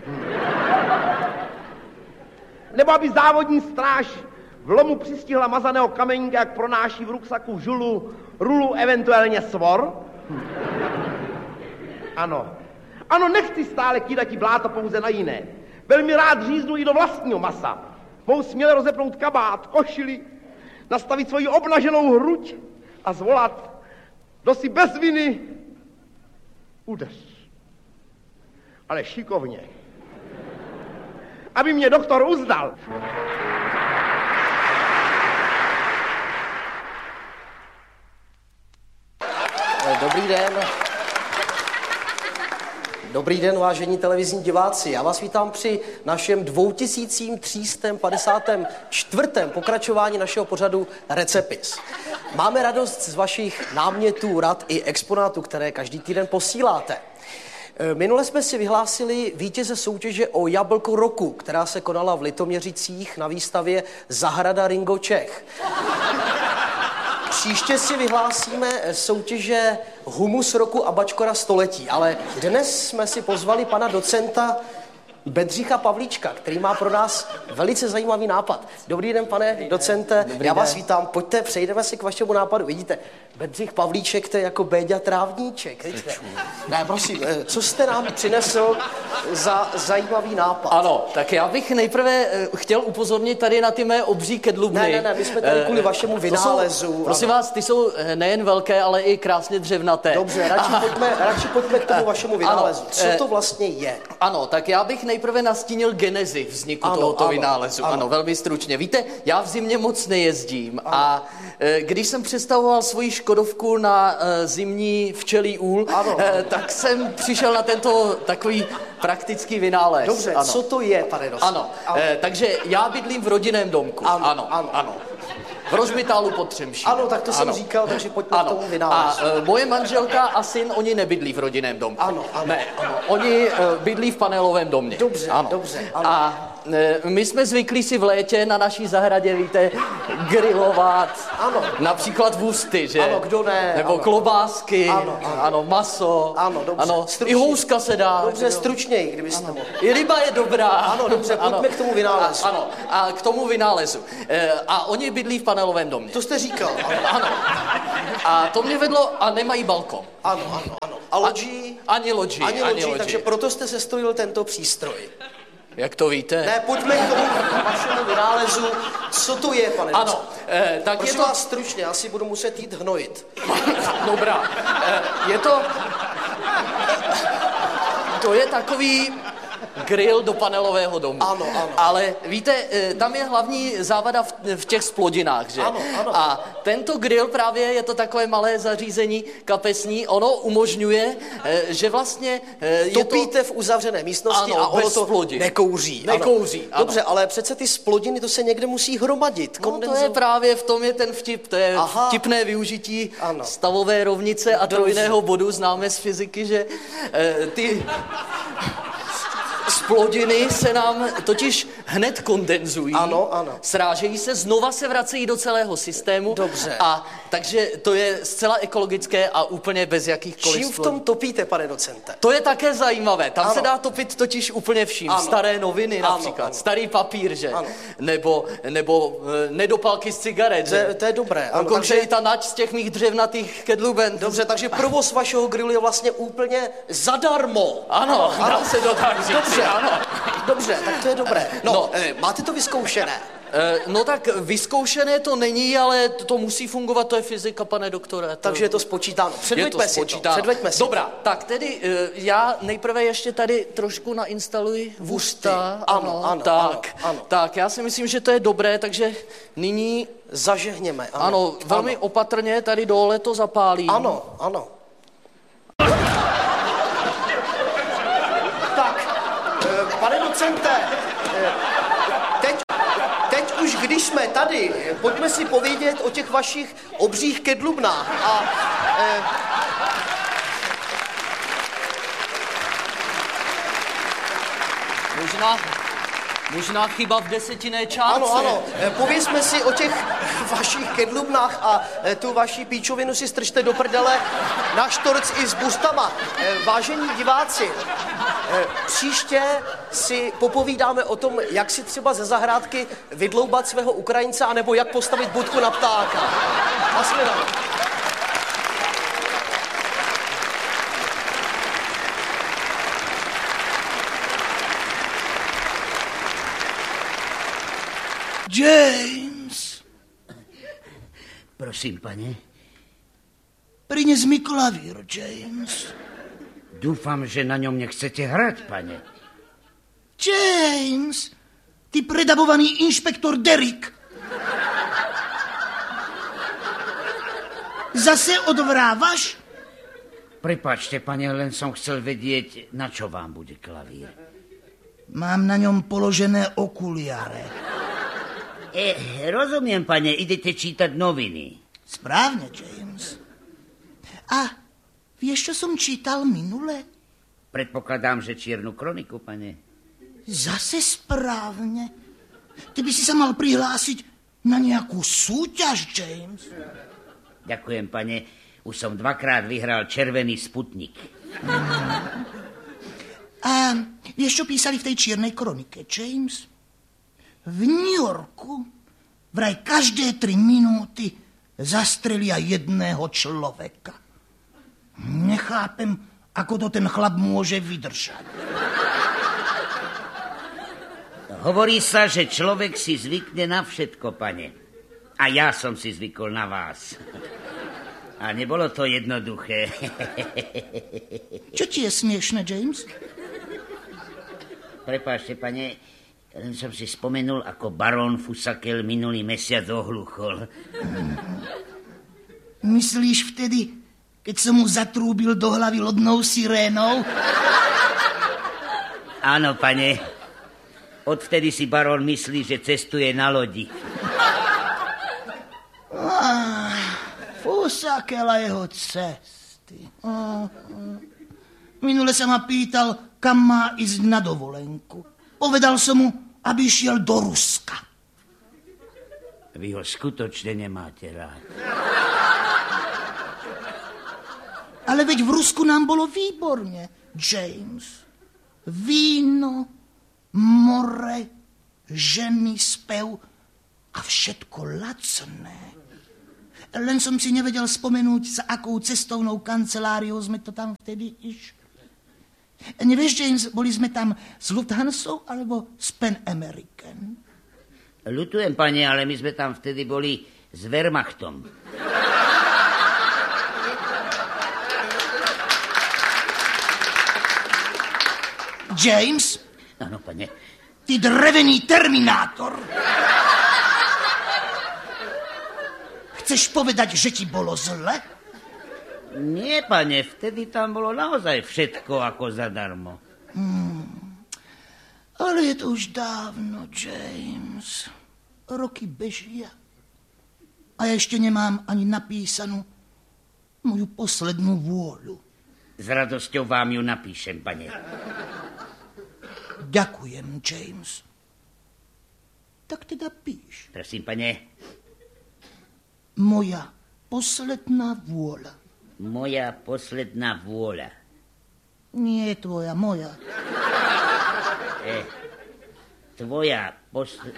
M: Nebo aby závodní stráž v lomu přistihla mazaného kameníka, jak pronáší v ruksaku žulu, rulu, eventuálně svor. Ano. Ano, nechci stále kýdati bláto pouze na jiné. Velmi rád říznu i do vlastního masa. Mohu směle rozepnout kabát, košili, nastavit svoji obnaženou hruď a zvolat, kdo si bez viny udeř. Ale šikovně. Aby mě doktor uznal.
N: Dobrý den. Dobrý den, vážení televizní diváci. Já vás vítám při našem dvě tisíce tři sta padesátém čtvrtém pokračování našeho pořadu Recepis. Máme radost z vašich námětů, rad i exponátů, které každý týden posíláte. Minule jsme si vyhlásili vítěze soutěže o Jablko roku, která se konala v Litoměřicích na výstavě Zahrada Ringo Čech. Příště si vyhlásíme soutěže Humus roku a Bačkora století, ale dnes jsme si pozvali pana docenta Bedřicha Pavlíčka, který má pro nás velice zajímavý nápad. Dobrý den, pane docente, Dobrý já vás den. Vítám. Pojďte, přejdeme si k vašemu nápadu. Vidíte, Bedřich Pavlíček, to je jako Béďa Trávníček. Ne, prosím, co jste nám přinesl za zajímavý nápad?
O: Ano, tak já bych nejprve chtěl upozornit tady na ty mé obří kedlubny.
N: Ne, ne, ne, my jsme tady kvůli vašemu vynálezu.
O: Jsou, prosím vás, ty jsou nejen velké, ale i krásně dřevnaté.
N: Dobře, radši pojďme, radši pojďme k tomu vašemu vynálezu. Co to vlastně je?
O: Ano, tak já bych nejprve nastínil genezi vzniku ano, tohoto ano, vynálezu. Ano. ano, velmi stručně. Víte, já v zimě moc nejezdím ano. a e, když jsem představoval svoji Škodovku na e, zimní včelí úl, e, tak jsem přišel na tento takový praktický vynález.
N: Dobře, ano. Co to je, pane docent?
O: Ano, ano. E, takže já bydlím v rodinném domku. Ano, ano. ano. ano. V Rožmitálu pod Třemšínem.
N: Ano, tak to jsem ano. říkal, takže pojďme ano. k tomu vynálezu.
O: A e, moje manželka a syn, oni nebydlí v rodinném domku.
N: Ano, ano.
O: Ne, ano. Oni e, bydlí v panelovém domě.
N: Dobře,
O: ano.
N: dobře. Ano.
O: A e, my jsme zvyklí si v létě na naší zahradě, víte, grilovat.
N: Ano.
O: Například vůsty, že?
N: Ano, kdo ne.
O: Nebo
N: ano.
O: klobásky,
N: ano, ano.
O: ano, maso.
N: Ano, dobře.
O: Ano,
N: stručně.
O: i houska se dá.
N: Dobře, stručněji, kdybyste mohli.
O: I ryba je dobrá.
N: Ano, dobře, pojďme
O: ano.
N: k tomu vynálezu.
O: A, ano, a k tomu vynálezu. E, a oni bydlí v panelovém domě.
N: To jste říkal, ano.
O: Ano. A to mě vedlo, a nemají balkon.
N: Ano, ano, ano. A loďí?
O: Ani loďí,
N: Ani
O: ani
N: loďí,
O: loďí.
N: takže proto jste sestrojil tento přístroj.
O: Jak to víte?
N: Ne, pojďme k tomu vašemu vynálezu. Co to je, pane
O: Ano,
N: docent?
O: eh, tak
N: Prosím
O: je to...
N: vás stručně, já si budu muset jít hnojit.
O: Dobrá, eh, je to... To je takový grill do panelového domu.
N: Ano, ano.
O: Ale víte, eh, tam je hlavní závada v, v těch splodinách, že?
N: Ano, ano.
O: A tento grill právě je to takové malé zařízení kapesní, ono umožňuje, eh, že vlastně eh, je
N: Topíte
O: to...
N: v uzavřené místnosti
O: Ano,
N: a ono
O: bez
N: to
O: splodin.
N: nekouří.
O: Nekouří,
N: Ano.
O: ano.
N: Dobře, ale přece ty splodiny, to se někde musí hromadit.
O: No to je právě v tom je ten vtip, to je
N: Aha.
O: vtipné využití
N: Ano.
O: stavové rovnice a
N: Dobře.
O: trojného bodu, známe z fyziky, že eh, ty splodiny se nám totiž hned kondenzují,
N: Ano, ano.
O: srážejí se, znova se vracejí do celého systému.
N: Dobře.
O: A takže to je zcela ekologické a úplně bez jakýchkoliv
N: Čím v
O: splodin.
N: tom topíte, pane docente?
O: To je také zajímavé. Tam
N: Ano.
O: se dá topit totiž úplně vším.
N: Ano.
O: Staré noviny
N: Ano,
O: například,
N: ano.
O: starý papír, že?
N: Ano.
O: Nebo, nebo e, nedopalky z cigaret,
N: To
O: že?
N: je, to je dobré. Ano,
O: Dokonce
N: takže,
O: i ta nať z těch mých dřevnatých kedluben.
N: dobře, takže provoz vašeho grilu je vlastně úplně zadarmo.
O: Ano,
N: Ano.
O: dá se to tak říct.
N: Dobře,
O: ano.
N: Dobře, tak to je dobré. No,
O: No.
N: Eh, máte to vyzkoušené?
O: E, no tak vyzkoušené to není, ale to, to musí fungovat, to je fyzika, pane doktore. To...
N: Takže je to spočítáno. Předveďme
O: je to
N: si
O: spočítáno.
N: to. Předveďme si
O: Dobrá, tak tedy e, já nejprve ještě tady trošku nainstaluji vůsta.
N: Ano, ano,
O: tak,
N: ano, ano.
O: tak, já si myslím, že to je dobré, takže nyní,
N: Zažehněme. Ano,
O: ano, velmi
N: ano.
O: opatrně tady dole to zapálím.
N: Ano, ano. Tak, eh, pane docente, eh, teď, teď už když jsme tady, eh, pojďme si povědět o těch vašich obřích kedlubnách. A, eh,
O: Možná, možná chyba v desetinné čárce.
N: ano, ano, eh, povězme si o těch vašich kedlubnách a eh, tu vaši píčovinu si strčte do prdele na štorc i s bustama. Eh, Vážení diváci, eh, příště si popovídáme o tom, jak si třeba ze zahrádky vydloubat svého Ukrajince, anebo jak postavit budku na ptáka. Nasledanou.
P: James,
Q: Prosím, pane.
P: prines mi klavír, James.
Q: Dúfam, že na ňom nechcete hrať, pane.
P: James, ty predabovaný inšpektor Derrick. Zase odvrávaš?
Q: Prepáčte, pane, len som chcel vedieť, na čo vám bude klavír.
P: Mám na ňom položené okuliare.
Q: E, rozumiem, pane, idete čítať noviny.
P: Správne, James. A vieš, čo som čítal minule?
Q: Predpokladám, že čiernu kroniku, pane.
P: Zase správne. Ty by si sa mal prihlásiť na nejakú súťaž, James.
Q: Ďakujem, pane. Už som dvakrát vyhral červený sputnik.
P: A vieš, čo písali v tej čiernej kronike, James? V New Yorku vraj každé tri minúty zastrelia jedného človeka. Nechápem, ako to ten chlap môže vydržať.
Q: Hovorí sa, že človek si zvykne na všetko, pane. A ja som si zvykol na vás. A nebolo to jednoduché.
P: Čo ti je smiešne, James?
Q: Prepáčte, pane, len som si spomenul, ako barón Fusakel minulý mesiac ohluchol.
P: Myslíš vtedy, keď som mu zatrúbil do hlavy lodnou sirénou?
Q: Áno, pane. Odvtedy si barón myslí, že cestuje na lodi.
P: Ah, Fusakel a jeho cesty. Ah, ah. Minule sa ma pýtal, kam má ísť na dovolenku. Povedal som mu, aby šiel do Ruska.
Q: Vy ho skutočne nemáte rád.
P: Ale veď v Rusku nám bolo výborne, James. Víno, more, ženy, spev a všetko lacné. Len som si nevedel spomenúť, s akou cestovnou kanceláriou sme to tam vtedy išli. Nevieš, James, boli sme tam s Lufthansou alebo s Pan American?
Q: Ľutujem, pane, ale my sme tam vtedy boli s Wehrmachtom.
P: James?
Q: Áno, pane.
P: Ty drevený terminátor. Chceš povedať, že ti bolo zle?
Q: Nie, pane, vtedy tam bolo naozaj všetko ako zadarmo.
P: Hmm. Ale je to už dávno, James. Roky bežia. A ja ešte nemám ani napísanú moju poslednú vôľu.
Q: S radosťou vám ju napíšem, pane.
P: Ďakujem, James. Tak teda píš.
Q: Prosím, pane.
P: Moja posledná vôľa.
Q: Moja posledná vôľa.
P: Nie tvoja, moja.
Q: E, tvoja posledná...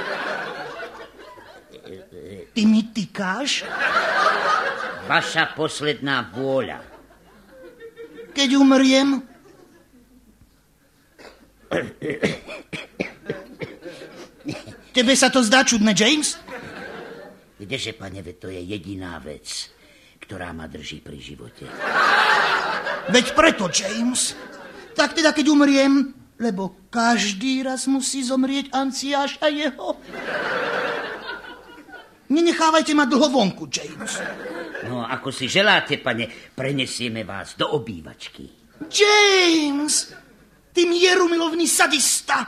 P: Ty mi tykáš?
Q: Vaša posledná vôľa.
P: Keď umriem... Tebe sa to zdá čudné, James?
Q: Kdeže, pane, to je jediná vec, ktorá ma drží pri živote.
P: Veď preto, James. Tak teda, keď umriem, lebo každý raz musí zomrieť Anciáš a jeho. Nenechávajte ma dlho vonku, James.
Q: No, ako si želáte, pane, prenesieme vás do obývačky.
P: James! Ty mierumilovný sadista!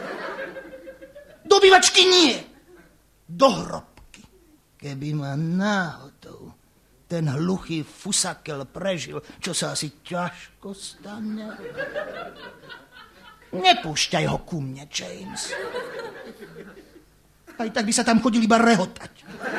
P: Do obývačky nie. Do hrobky. Keby ma náhodou ten hluchý fusakel prežil, čo sa asi ťažko stane. Nepúšťaj ho ku mne, James. Aj tak by sa tam chodil iba rehotať.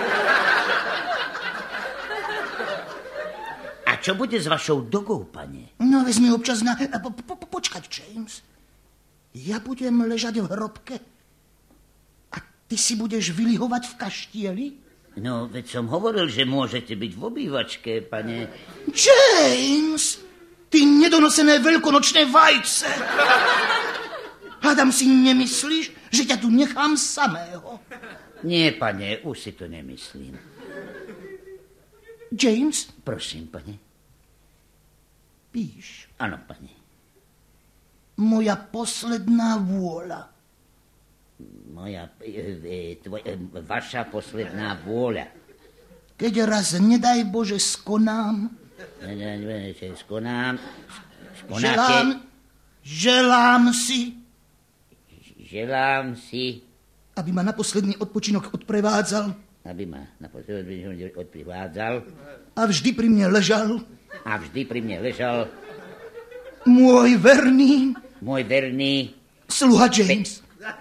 Q: A čo bude s vašou dogou, pane?
P: No, vezmi občas na... Po, po, po, počkať, James. Ja budem ležať v hrobke a ty si budeš vylihovať v kaštieli?
Q: No, veď som hovoril, že môžete byť v obývačke, pane.
P: James! Ty nedonosené veľkonočné vajce! Hádam si nemyslíš, že ťa tu nechám samého?
Q: Nie, pane, už si to nemyslím.
P: James?
Q: Prosím, pane.
P: Píš.
Q: Áno, pane.
P: Moja posledná vôľa.
Q: Moja, e, tvoj, e, vaša posledná vôľa.
P: Keď raz, nedaj Bože, skonám.
Q: Nedaj Bože, skonám. Skonáte.
P: Želám, želám si.
Q: Želám si.
P: Aby ma na posledný odpočinok odprevádzal.
Q: Aby ma na posledný odpočinok odprevádzal.
P: A vždy pri mne ležal.
Q: A vždy pri mne ležal.
P: Môj verný.
Q: Môj verný.
P: Sluha James.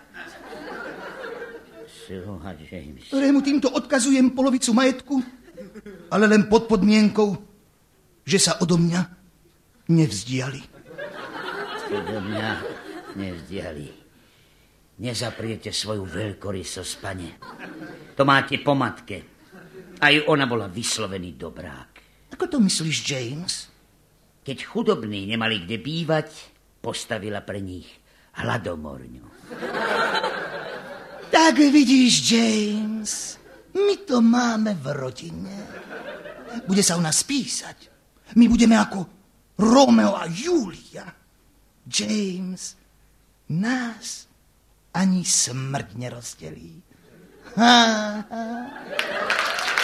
Q: Sluha James.
P: Ktorému týmto odkazujem polovicu majetku, ale len pod podmienkou, že sa odo mňa nevzdiali.
Q: Odo mňa nevzdiali. Nezapriete svoju veľkorysosť, pane. To máte po matke. Aj ona bola vyslovený dobrák.
P: Ako to myslíš, James?
Q: Keď chudobní nemali kde bývať, postavila pre nich hladomorňu.
P: Tak vidíš, James, my to máme v rodine. Bude sa u nás písať. My budeme ako Romeo a Julia. James, nás ani smrť nerozdelí. Ha, ha.